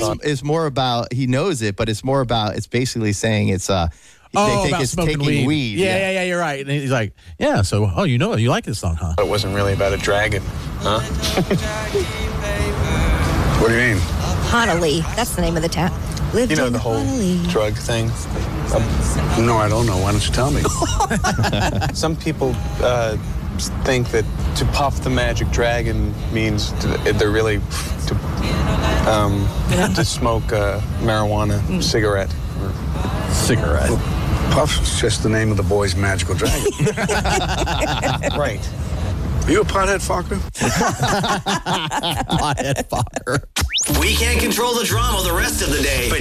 it's more about, he knows it, but it's more about, it's basically saying it's they think it's smoking taking weed. Yeah, you're right. And he's like, yeah, so, you like this song, huh? It wasn't really about a dragon, huh? What do you mean? Honolulu. That's the name of the town. You know the whole drug thing? No, I don't know. Why don't you tell me? Some people think that to puff the magic dragon means they're really to smoke marijuana cigarette. Cigarette. Puff's just the name of the boy's magical dragon. Right. Are you a pothead fucker? Pothead fucker. We can't control the drama the rest of the day, but